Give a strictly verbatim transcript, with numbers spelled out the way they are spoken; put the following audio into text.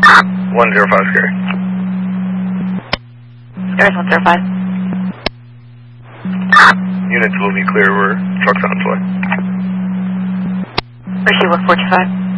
one zero five Scary. Scary's one zero five. Units will be clear, we're trucks on its way. Rishi one four two five.